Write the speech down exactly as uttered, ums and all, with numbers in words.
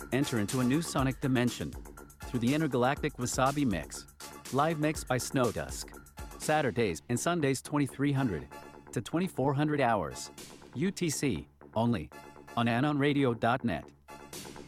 Enter into a new sonic dimension through the intergalactic Wasabi Mix. Live mix by Snowdusk. Saturdays and Sundays twenty-three hundred to twenty-four hundred hours. U T C only on anon radio dot net.